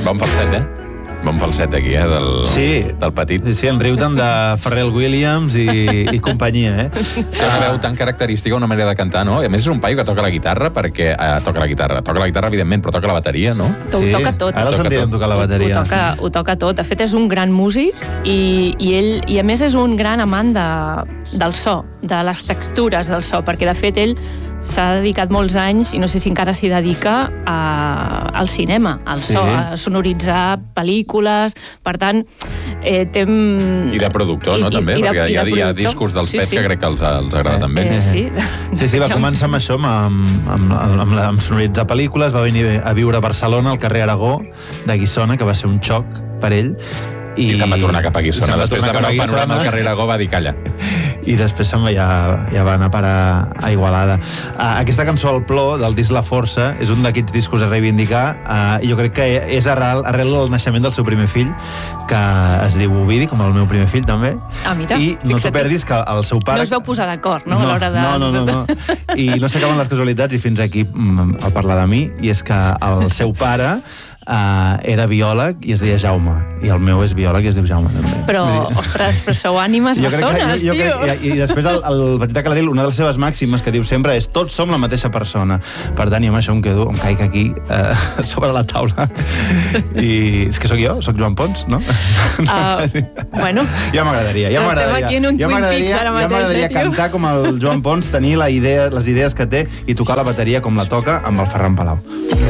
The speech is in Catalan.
Bon falset, Bon falset aquí, del petit. Sí, en riu tant de Pharrell Williams i companyia, Té una veu tan característica, una manera de cantar, no? I a més és un paio que toca la guitarra, perquè... Toca la guitarra, evidentment, però toca la bateria, no? Ho toca tot. Ara el sentirem tocar la bateria. Ho toca tot. De fet, és un gran músic i a més és un gran amant del so, de les textures del so, perquè de fet ell s'ha dedicat molts anys, i no sé si encara s'hi dedica, al cinema, al so, a sonoritzar pel·lícules. Per tant, té... I de productor, no, també? Perquè hi ha discos dels Pets que crec que els agrada també. Sí, va començar amb això, amb sonoritzar pel·lícules, va venir a viure a Barcelona, al carrer Aragó de Guissona, que va ser un xoc per ell. I se'n va tornar cap a Guissona. Després de veure el panorama al carrer Aragó va dir calla. I després se'n va ja va anar a parar a Igualada. Aquesta cançó, El plor, del disc La Força, és un d'aquests discos a reivindicar. Jo crec que és arrel del naixement del seu primer fill, que es diu Ovidi, com el meu primer fill també. Mira, i no t'ho perdis que el seu pare... No es veu posar d'acord, no? A l'hora de... No. I no s'acaben les casualitats, i fins aquí al parlar de mi, i és que el seu pare era biòleg i es deia Jaume, i el meu és biòleg i es diu Jaume també. Però, ostres, sou ànimes bessones, tio. I després el Petit Aclaril, una de les seves màximes que diu sempre és: tots som la mateixa persona. Per tant, i amb això em quedo, em caic aquí sobre la taula. I és que sóc jo, sóc Joan Pons, no? Bueno, ja m'agradaria. Ja m'agradaria cantar com el Joan Pons, tenir les idees que té i tocar la bateria com la toca amb el Ferran Palau.